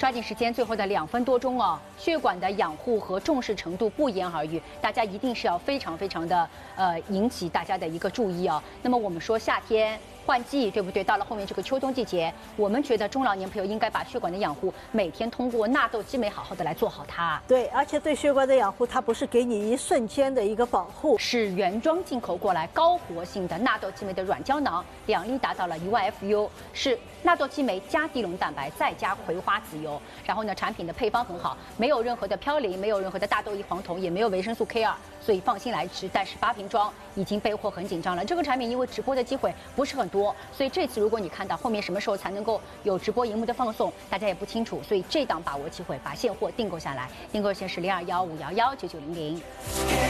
抓紧时间，最后的2分多钟哦，血管的养护和重视程度不言而喻，大家一定是要非常的引起大家的一个注意哦。那么我们说夏天换季，对不对？到了后面这个秋冬季节，我们觉得中老年朋友应该把血管的养护每天通过纳豆激酶好好的来做好它。 对，而且对血管的养护，它不是给你一瞬间的一个保护， 是原装进口过来高活性的纳豆激酶的软胶囊，2粒达到了1万 FU， 是纳豆激酶加地龙蛋白再加葵花籽油。然后呢，产品的配方很好，没有任何的嘌呤，没有任何的大豆异黄酮，也没有维生素 K2， 所以放心来吃。但是8瓶装已经备货很紧张了。这个产品因为直播的机会不是很多，所以这次如果你看到后面什么时候才能够有直播荧幕的放送，大家也不清楚，所以这档把握机会把现货订购下来，订购线是0215119900。